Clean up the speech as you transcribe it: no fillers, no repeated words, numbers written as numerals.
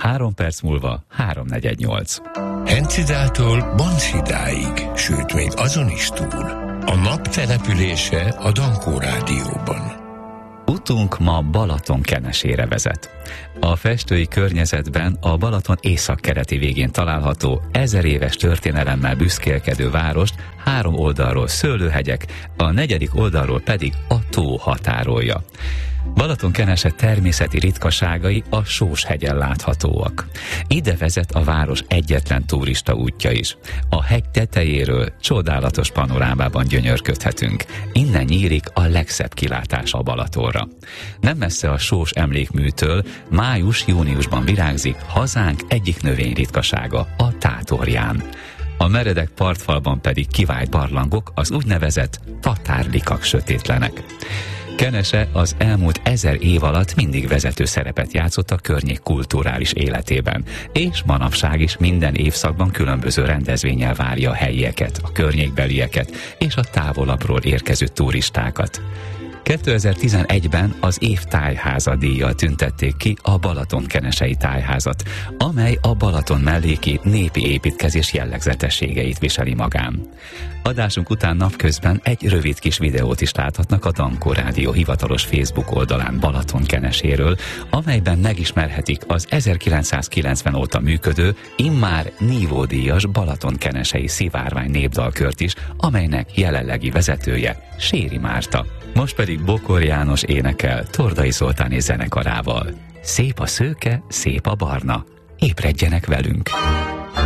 3 perc múlva 3:48. Hencidától Banszidáig, sőt még azon is túl. A nap települése a Dankó Rádióban. Utunk ma Balaton kenesére vezet. A festői környezetben a Balaton északkeleti végén található 1000 éves történelemmel büszkélkedő várost 3 oldalról szőlőhegyek, a 4. oldalról pedig a tó határolja. Balatonkenese természeti ritkaságai a Sós-hegyen láthatóak. Ide vezet a város egyetlen turista útja is. A hegy tetejéről csodálatos panorámában gyönyörködhetünk. Innen nyílik a legszebb kilátás a Balatonra. Nem messze a Sós emlékműtől május-júniusban virágzik hazánk egyik növényritkasága, a tátorján. A meredek partfalban pedig kivált barlangok, az úgynevezett tatárlikak sötétlenek. Kenese az elmúlt 1000 év alatt mindig vezető szerepet játszott a környék kulturális életében, és manapság is minden évszakban különböző rendezvénnyel várja a helyieket, a környékbelieket és a távolabbról érkező turistákat. 2011-ben az év tájháza díjjal tüntették ki a Balatonkenesei tájházat, amely a Balaton melléki népi építkezés jellegzetességeit viseli magán. Adásunk után napközben egy rövid kis videót is láthatnak a Dankó Rádió hivatalos Facebook oldalán Balatonkeneséről, amelyben megismerhetik az 1990 óta működő, immár nívódíjas Balatonkenesei szivárvány népdalkört is, amelynek jelenlegi vezetője Séri Márta. Most pedig Bokor János énekel Tordai Zoltáné zenekarával. Szép a szőke, szép a barna. Ébredjenek velünk!